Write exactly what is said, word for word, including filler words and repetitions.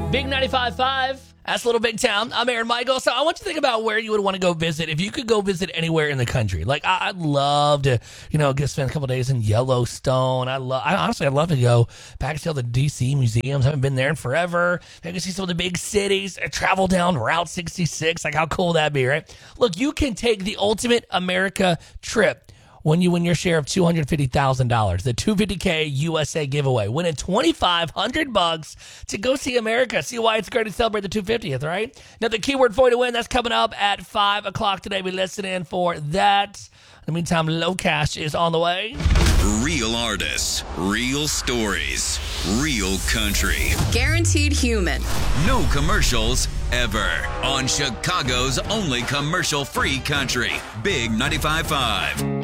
Big ninety-five point five. That's Little Big Town. I'm Aaron Michael. So I want you to think about where you would want to go visit if you could go visit anywhere in the country. Like, I- I'd love to, you know, get spend a couple days in Yellowstone. I love, I honestly, I'd love to go back to all the D C museums. I haven't been there in forever. Maybe see some of the big cities. I travel down Route sixty-six. Like, how cool would that be, right? Look, you can take the ultimate America trip when you win your share of two hundred fifty thousand dollars, the two hundred fifty K U S A giveaway. Winning twenty-five hundred bucks to go see America. See why it's great to celebrate the two hundred fiftieth, right? Now, the keyword for you to win, that's coming up at five o'clock today. Be listening for that. In the meantime, Low Cash is on the way. Real artists, real stories, real country. Guaranteed human. No commercials ever. On Chicago's only commercial-free country. Big ninety-five point five.